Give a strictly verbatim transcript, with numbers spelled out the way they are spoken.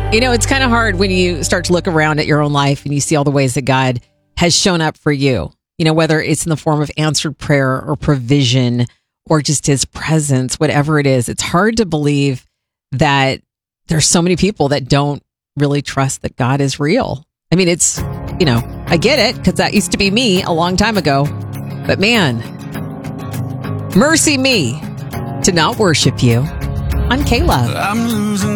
You know, it's kind of hard when you start to look around at your own life and you see all the ways that God has shown up for you. You know, whether it's in the form of answered prayer or provision or just his presence, whatever it is, it's hard to believe that there's so many people that don't really trust that God is real. I mean, it's, you know, I get it because that used to be me a long time ago. But man, mercy me to not worship you on K-Love. I'm losing